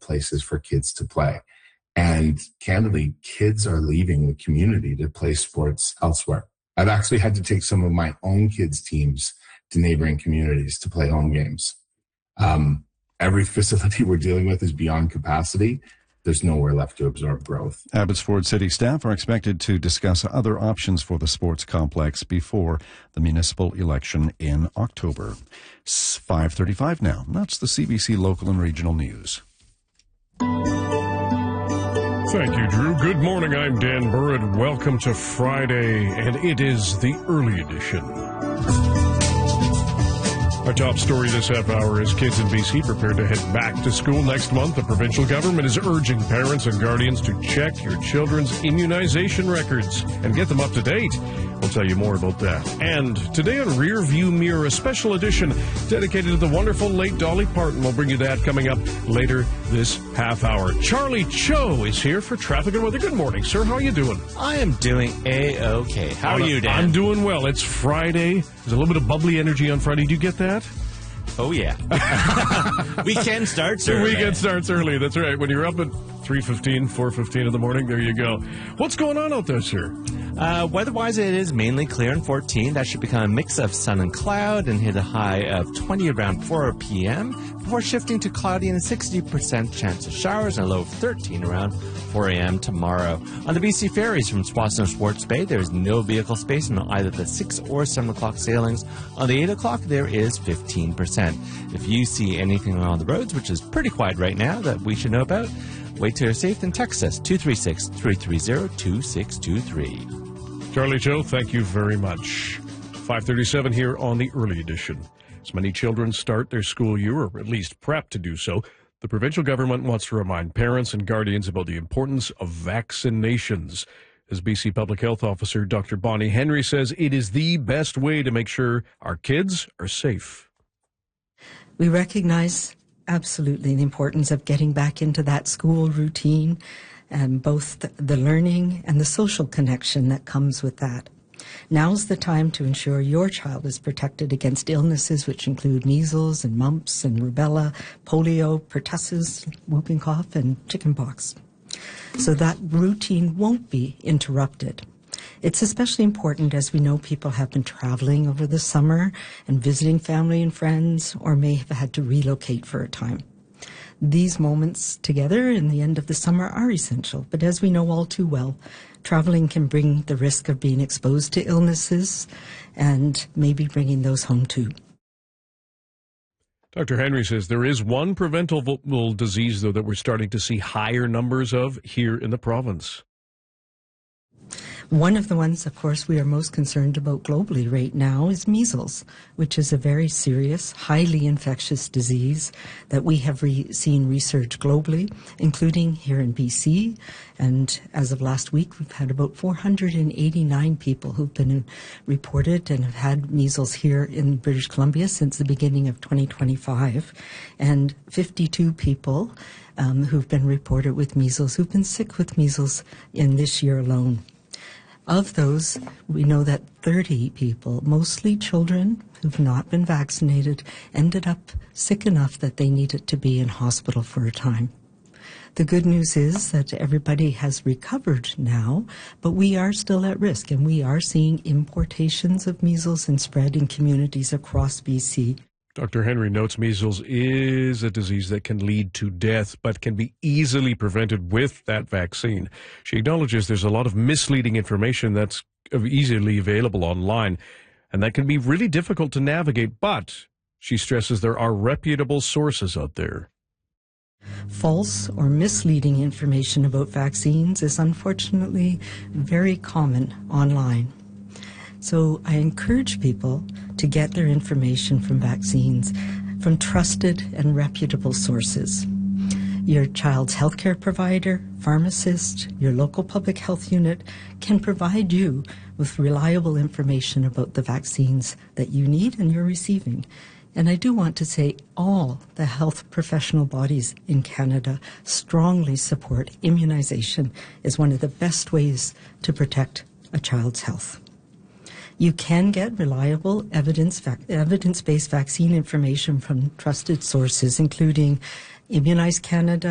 places for kids to play. And candidly, kids are leaving the community to play sports elsewhere. I've actually had to take some of my own kids' teams to neighboring communities to play home games. Every facility we're dealing with is beyond capacity. There's nowhere left to absorb growth. Abbotsford City staff are expected to discuss other options for the sports complex before the municipal election in October. It's 5:35 now. That's the CBC Local and Regional News. Thank you, Drew. Good morning. I'm Dan Burrett. Welcome to Friday, and it is the early edition. Our top story this half hour is kids in BC prepare to head back to school next month. The provincial government is urging parents and guardians to check your children's immunization records and get them up to date. We'll tell you more about that. And today on Rear View Mirror, a special edition dedicated to the wonderful late Dolly Parton. We'll bring you that coming up later this half hour. Charlie Cho is here for traffic and weather. Good morning, sir. How are you doing? I am doing A-OK. How are you, Dan? I'm doing well. It's Friday. There's a little bit of bubbly energy on Friday. Do you get that? Oh, yeah. Weekend starts early. The weekend starts early. That's right. When you're up at 3:15, 4:15 in the morning, there you go. What's going on out there, sir? Weather-wise, it is mainly clear in 14. That should become a mix of sun and cloud and hit a high of 20 around 4 p.m. before shifting to cloudy and a 60% chance of showers and a low of 13 around 4 a.m. tomorrow. On the BC ferries from Tsawwassen to Swartz Bay, there is no vehicle space on either the 6 or 7 o'clock sailings. On the 8 o'clock, there is 15%. If you see anything on the roads, which is pretty quiet right now, that we should know about, wait till you're safe and text us 236-330-2623. Charlie Joe, thank you very much. 5:37 here on the early edition. As many children start their school year, or at least prep to do so, the provincial government wants to remind parents and guardians about the importance of vaccinations. As BC Public Health Officer Dr. Bonnie Henry says, it is the best way to make sure our kids are safe. We recognize absolutely the importance of getting back into that school routine, and both the learning and the social connection that comes with that. Now's the time to ensure your child is protected against illnesses which include measles and mumps and rubella, polio, pertussis, whooping cough, and chickenpox, so that routine won't be interrupted. It's especially important as we know people have been traveling over the summer and visiting family and friends, or may have had to relocate for a time. These moments together in the end of the summer are essential, but as we know all too well, traveling can bring the risk of being exposed to illnesses and maybe bringing those home too. Dr. Henry says there is one preventable disease, though, that we're starting to see higher numbers of here in the province. One of the ones, of course, we are most concerned about globally right now is measles, which is a very serious, highly infectious disease that we have seen research globally, including here in BC. And as of last week, we've had about 489 people who've been reported and have had measles here in British Columbia since the beginning of 2025, and 52 people who've been reported with measles, who've been sick with measles in this year alone. Of those, we know that 30 people, mostly children who've not been vaccinated, ended up sick enough that they needed to be in hospital for a time. The good news is that everybody has recovered now, but we are still at risk, and we are seeing importations of measles and spread in communities across BC. Dr. Henry notes measles is a disease that can lead to death, but can be easily prevented with that vaccine. She acknowledges there's a lot of misleading information that's easily available online, and that can be really difficult to navigate, but she stresses there are reputable sources out there. False or misleading information about vaccines is unfortunately very common online. So I encourage people to get their information from vaccines from trusted and reputable sources. Your child's healthcare provider, pharmacist, your local public health unit can provide you with reliable information about the vaccines that you need and you're receiving. And I do want to say all the health professional bodies in Canada strongly support immunization as one of the best ways to protect a child's health. You can get reliable evidence-based vaccine information from trusted sources, including Immunize Canada,